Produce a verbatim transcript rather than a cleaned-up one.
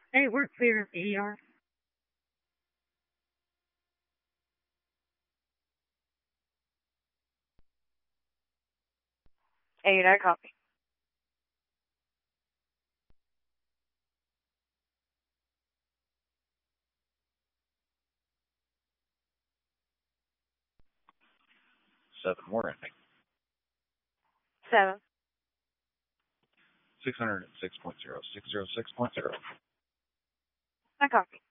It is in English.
Hey, we're clear of the E R. Hey, that copy. Seven more ending. Seven. six hundred six point zero. six hundred six point zero. That copy.